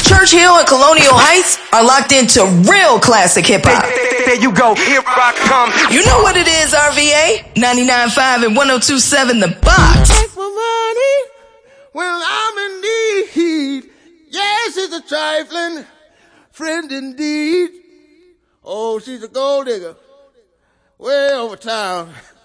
Church Hill and Colonial Heights are locked into real classic hip-hop. There you go, here I come. You know what it is, RVA? 99.5 and 102.7 The Box. Ask for money when I'm in need. Yes, it's a trifling friend indeed. Oh, she's a gold digger way over town.